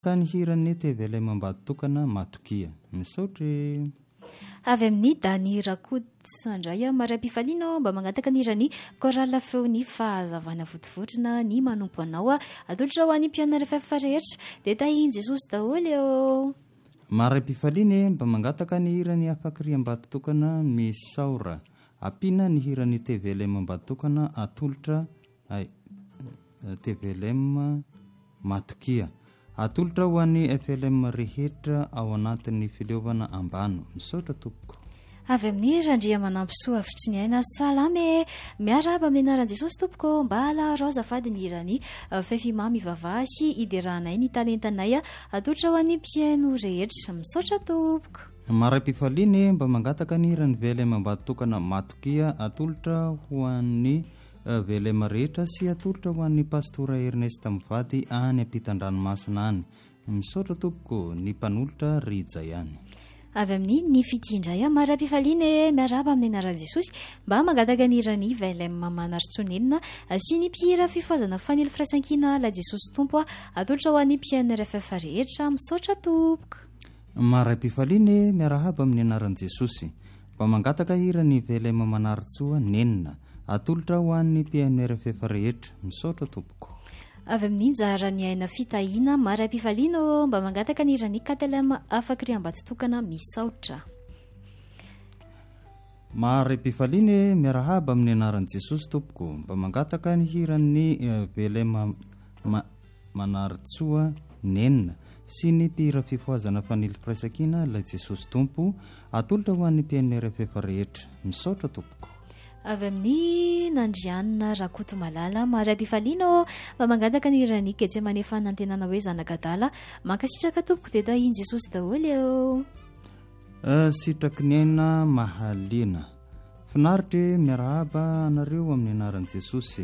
ka ny hirany tevelay mambaditokana matokia misaotry avy amin'ny Dany Rakotsandray maram-pifaliana mba mangataka nirany korala feony fahazavana votivotrina ny manompo anao atolotra ho any mpianara fefa rehetra dia tahin Jesosy daholo eo maram-pifaliana mba mangataka ny hirany afakiriam-baditokana misaora ampina ny hirany TVLM mambaditokana atolotra TVLM matokia atolotra ho an'ny FLM rehetra ao anatin'ny fileovana ambano misaotra tompoko avy amin'ny randria manampisoa avitry ny aina salame miaraba amin'ny anaran'i Jesosy tompoko mba alaroza fady ny irany fefimamy vavaha sy iderahanay ny talentanay atolotra ho an'ny mpiaino rehetra misaotra tompoko maram-pifaliana mba mangataka ny hirany VLM mambaditokana matokia atolotra ho an'ny VLM rehetra sy atolotra ho an'ny pastora Ernesta Mivady any ampitan-dranomasina any misaotra tompoko ny mpanolotra Rija ihany avy amin'ny ny fitindray maram-pifaliana miaraba amin'ny anaran'i Jesosy mba mangataka ny hirany VLM manaritsoanenina sy ny mpihira fifoazana fanely firaisankina la Jesosy tompo atolotra ho an'ny mpiaino RFF rehetra misaotra tompoko maram-pifaliana miarahaba amin'ny anaran'i Jesosy mba mangataka hirany VLM manaritsoa nenina atolotra ho an'ny mpiaino RFF rehetra misaotra tompoko avy amin'ny jarany aina fitahiana maram-pifaliana mba mangataka ny hirany KTLM afakiriam-baditokana misaotra maram-pifaliana miarahaba amin'ny anaran'i Jesosy tompoko mba mangataka ny hirany VLM manaritsoa nenina sy ny mpihira fifoazana fanely firaisankina la Jesosy tompo atolotra ho an'ny mpiaino RFF rehetra misaotra tompoko avy amin'ny nandrianina Rakoto Malala maram-pifaliana mba mangataka ny hirany Getsemane fanantenana hoe zanakadala mankasitraka tompoko dia tahin Jesosy daholo eo sitraky ny aina mahalena finaritra miarahaba anareo amin'ny anaran'i Jesosy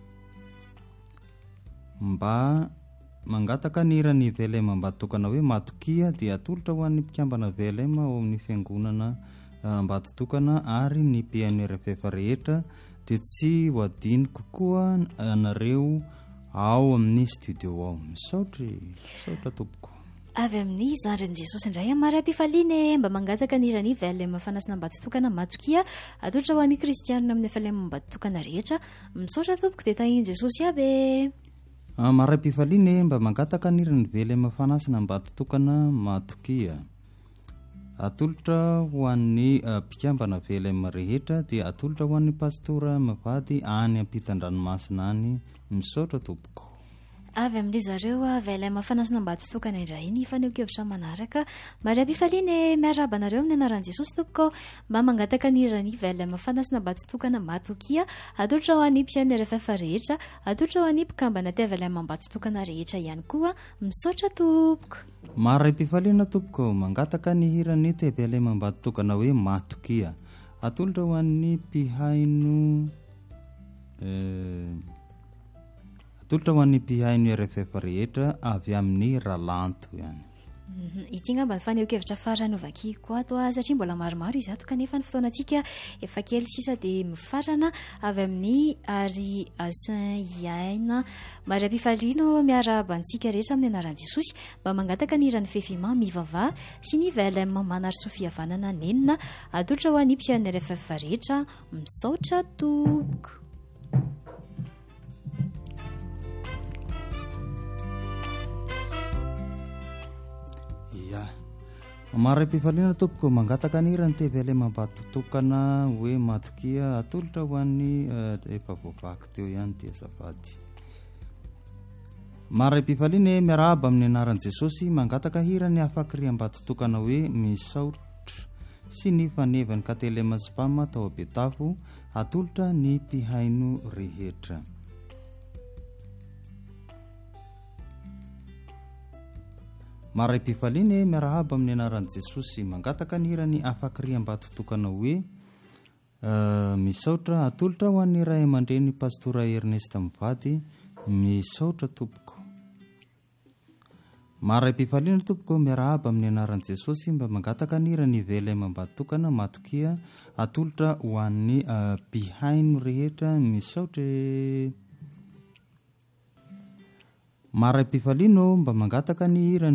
mba mangataka ny hirany VLM mambaditokana hoe matokia dia atolotra ho an'ny mpikambana VLM ao amin'ny fiangonana mambaditokana ary ny mpiaino RFF rehetra dia tsy ho adiny kokoa anareo ao amin'ny studio ao misaotra tompoko avy amin'ny zandrin'i Jesosy indray maram-pifaliana mba mangataka ny hirany VLM fanasina mambaditokana matokia atolotra ho an'ny kristianina amin'ny FLM mambaditokana rehetra misaotra tompoko dia tahin Jesosy aby maram-pifaliana mba mangataka ny hirany VLM fanasina mambaditokana matokia atolotra ho an'ny mpikambana VLM rehetra dia atolotra ho an'ny pastora Mivady any ampitan-dranomasina any misaotra tompoko avy amin'ny zareo VLM fanasina mambaditokana indray ny faneho-kevitra manaraka maram-pifaliana miaraba anareo amin'ny anaran'i Jesosy tompoko mba mangataka ny hirany VLM fanasina mambaditokana matokia atolotra ho an'ny mpiaino RFF rehetra atolotra ho an'ny mpikambana VLM mambaditokana rehetra ihany koa misaotra tompoko maram-pifaliana tompoko mangataka ny hirany TVLM mambaditokana hoe matokia atolotra ho an'ny mpihaino atolotra ho an'ny mpihaino RFF rehetra avy amin'ny ralanto ihany ity ngamba ny faneho-kevitra faranovaky koa ato satria mbola maromaro izy ato kanefa ny fotoanantsika efa kely sisa dia mifarana avy amin'ny ary Saint Iaina maram-pifaliana miaraba antsika rehetra amin'ny anaran'i Jesosy mba mangataka ny hirany fefima mivavaha sy ny VLM manaritso fihavanana nenina atolotra ho an'ny mpiaino RFF rehetra misaotra tompoko maram-pifaliana tompoko mangataka ny hirany TVLM mambaditokana hoe matokia atolotra ho an'ny efa voavaky teo ihany dia azafady maram-pifaliana miarahaba amin'ny anaran'i Jesosy mangataka hirany afakiriam-baditokana hoe misaotra sy ny fanevany KTLM spam tao Betafo atolotra ny mpihaino rehetra maram-pifaliana miarahaba amin'ny anaran'i Jesosy mangataka ny hirany afakiriam-baditokana hoe misaotra atolotra ho an'ny ray aman-dreny pastora Ernesta Mivady misaotra tompoko maram-pifaliana tompoko miarahaba amin'ny anaran'i Jesosy mba mangataka ny hirany VLM mambaditokana matokia atolotra ho an'ny mpihaino rehetra misaotra Maray-pifaliano mba mangataka ny hira